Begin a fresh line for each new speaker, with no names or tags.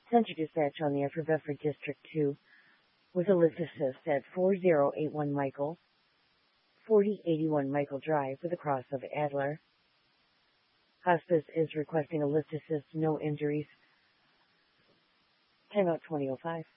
Central Dispatch on the air for Bedford District 2 with a list assist at 4081 Michael, 4081 Michael Drive with a cross of Adler. Hospice is requesting a lift assist, no injuries. Timeout 2005.